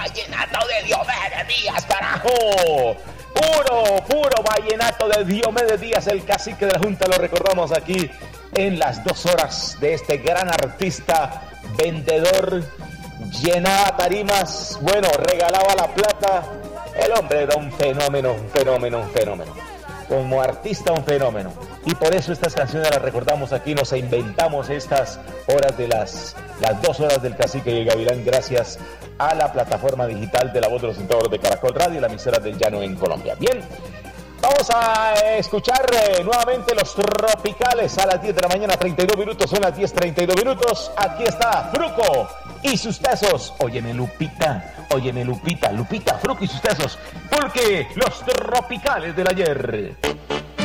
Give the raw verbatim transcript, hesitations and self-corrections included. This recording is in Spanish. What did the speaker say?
vallenato de Diomedes Díaz, carajo. Puro, puro vallenato de Diomedes Díaz, el cacique de la Junta. Lo recordamos aquí en las dos horas de este gran artista, vendedor, llenaba tarimas, bueno, regalaba la plata. El hombre era un fenómeno, un fenómeno, un fenómeno. Como artista, un fenómeno. Y por eso estas canciones las recordamos aquí, nos inventamos estas horas de las, las dos horas del cacique y el gavilán, gracias a la plataforma digital de La Voz de los Centauros de Caracol Radio, la emisora del llano en Colombia. Bien, vamos a escuchar eh, nuevamente los tropicales a las diez de la mañana, treinta y dos minutos, son las diez treinta y dos minutos. Aquí está Fruco y sus tesos. Óyeme, Lupita, óyeme, Lupita, Lupita, Fruco y sus tesos, porque los tropicales del ayer.